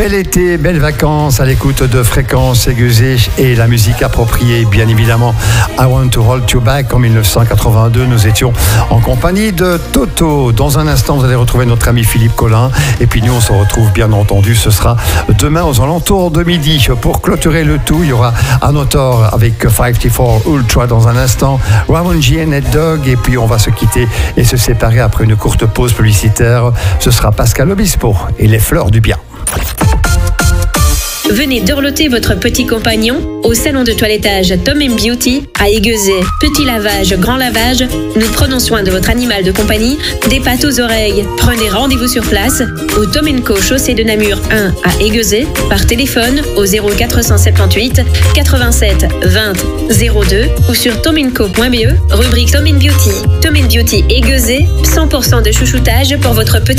Bel été, belles vacances à l'écoute de Fréquences Aiguisées et la musique appropriée, bien évidemment. I Want to Hold You Back en 1982. Nous étions en compagnie de Toto. Dans un instant, vous allez retrouver notre ami Philippe Collin. Et puis nous, on se retrouve bien entendu. Ce sera demain aux alentours de midi. Pour clôturer le tout, il y aura un auteur avec 54 Ultra dans un instant. Ramon G et Ned Dogg. Et puis on va se quitter et se séparer après une courte pause publicitaire. Ce sera Pascal Obispo et les fleurs du bien. Venez dorloter votre petit compagnon au salon de toilettage Tom & Beauty à Aiguezé. Petit lavage, grand lavage, nous prenons soin de votre animal de compagnie, des pattes aux oreilles. Prenez rendez-vous sur place au Tom & Co, chaussée de Namur 1 à Aiguezé, par téléphone au 0478 87 20 02 ou sur tomandco.be, rubrique Tom & Beauty. Tom & Beauty Aiguezé, 100% de chouchoutage pour votre petit